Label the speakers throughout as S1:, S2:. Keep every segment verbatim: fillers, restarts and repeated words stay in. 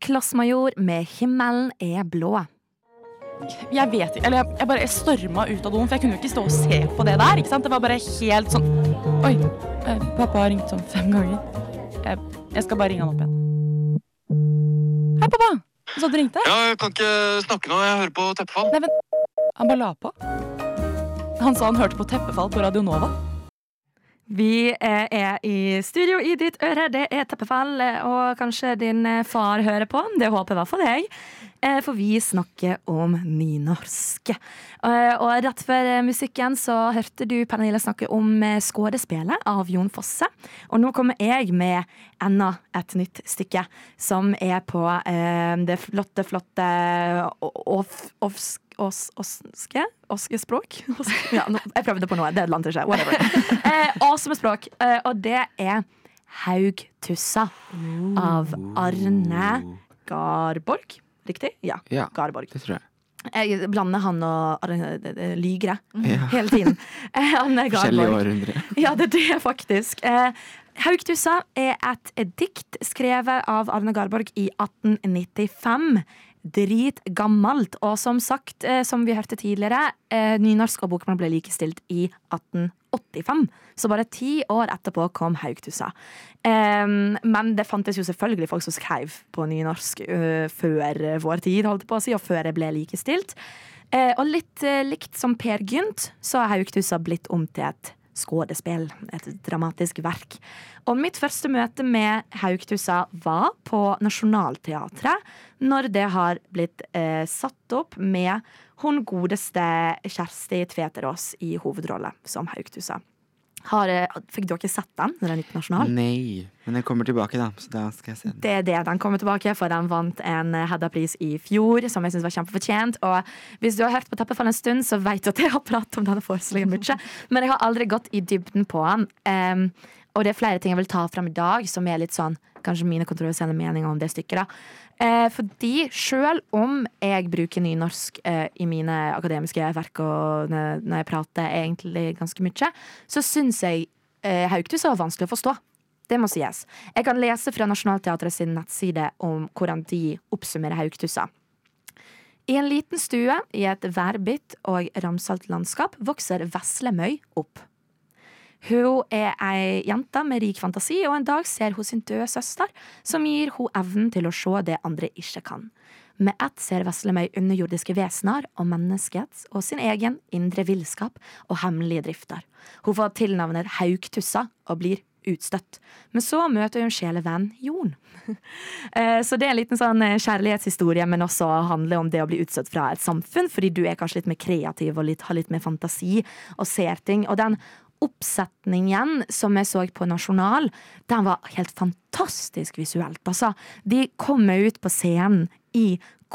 S1: Klossmajor med Himmelen er blå.
S2: Jeg vet ikke, eller jeg, jeg bare jeg stormet ut av doen, for jeg kunne jo ikke stå og se på det der, ikke sant? Det var bare helt sånn, oi, eh, pappa har ringt sånn fem ganger. Jeg, jeg skal bare ringe han opp igjen. Hei, pappa! Så du ringte?
S3: Ja, jeg kan ikke snakke nå, jeg hører på Teppefall.
S2: Nei, men, han bare la på. Han sa han hørte på Teppefall på Radio Nova.
S1: Vi er i studio i ditt øre, det er Teppefall, og kanskje din far hører på, det håper jeg i hvert fall jeg. For vi snakker om nynorsk. Og rett før musikken så hørte du Pernille snakke om skådespillet av Jon Fosse. Og nå kommer jeg med enda et nytt stykke som er på eh, det flotte, flotte Ofsk Os, oske? Oskespråk? Ja, no, jeg prøvde på noe, det lander ikke, whatever. Eh, awesome språk, eh, og det er Haugtussa av Arne Garborg. Riktig? Ja,
S4: Ja,
S1: Garborg.
S4: det tror jeg.
S1: Jeg blander han og Arne Lygre
S4: Ja.
S1: hele tiden. Eh, Arne
S4: Forskjellige
S1: Garborg.
S4: århundre.
S1: Ja, det er det faktisk. Eh, Haugtussa er et dikt skrevet av Arne Garborg i atten nittifem. Dritgammelt, og som sagt, eh, som vi hørte tidligere, eh, nynorsk og bokmål ble likestilt i atten åttifem, så bare ti år etterpå kom Haugtussa. Eh, men det fantes jo selvfølgelig folk som skrev på nynorsk uh, før vår tid, holdt jeg på å si, og før det ble likestilt. Eh, og litt uh, likt som Per Gynt, så har Haugtussa blitt om til et skådespill, et dramatisk verk. Og mitt første møte med Haugtussa var på Nationaltheatret, når det har blitt eh, satt opp med hun godeste Kjersti Tveterås i hovedrolle som Haugtussa. Har, fikk dere sett den når den gikk nasjonal?
S4: Nei, men den kommer tilbake da, så da skal jeg se den.
S1: Det er det, den kommer tilbake, for den vant en Hedda-pris i fjor, som jeg synes var kjempefortjent. Og hvis du har hørt på Teppefall en stund, så vet du at jeg har pratet om denne forestillingen mye. Men jeg har aldri gått i dybden på den. Um, og det er flere ting jeg vil ta frem i dag, som er litt sånn, kanskje mine kontroversielle meninger om det stykket da. Eh, fordi selv om jeg bruker nynorsk eh, i mine akademiske verk og når, når jeg prater egentlig ganske mye, så synes jeg eh, Haugtussa var vanskelig å forstå. Det må sies. Jeg kan lese fra Nationaltheatret sin nettside om hvordan de oppsummerer Haugtussa. I en liten stue i et værbitt og ramsalt landskap vokser Veslemøy opp. Hun er ei jente med rik fantasi, og en dag ser hun sin døde søster, som gir hun evnen til å se det andre ikke kan. Med ett ser Veslemøy underjordiske vesener og menneskets og sin egen indre villskap og hemmelige drifter. Hun får tilnavnet Haugtussa og blir utstøtt. Men så møter hun sjelevenn Jon. Så det er en liten sånn kjærlighetshistorie, men også handler om det å bli utstøtt fra et samfunn, fordi du er kanskje litt mer kreativ og litt, har litt mer fantasi og ser ting. Og den oppsetningen som jeg så på Nasjonal, den var helt fantastisk visuelt. Altså, de kommer ut på scenen i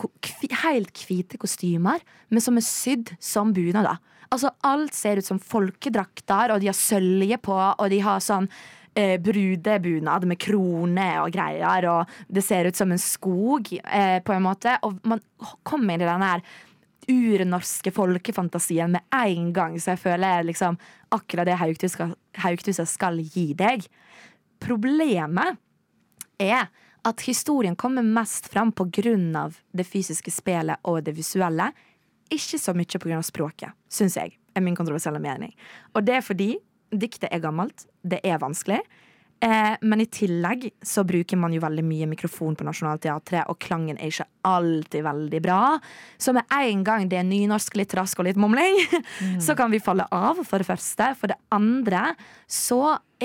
S1: helt hvite kostymer, men som er sydd som bunader. Altså, alt ser ut som folkedrakter, og de har sølje på, og de har sånn eh, brudebunad med krone og greier, og det ser ut som en skog eh, på en måte, og man kommer inn i den her urnorske folkefantasien med en gang, så jeg føler liksom akkurat det Haugtussa skal gi deg. Problemet er at historien kommer mest fram på grunn av det fysiske spillet og det visuelle, ikke så mye på grunn av språket, synes jeg, er min kontroversielle mening. Og det er fordi diktet er gammelt, det er vanskelig, Eh, men i tillegg så bruker man jo veldig mye mikrofon på Nationaltheatret, og klangen er ikke alltid veldig bra. Så med en gang det er nynorsk, litt rask og litt mumling, mm. så kan vi falle av for det første. For det andre så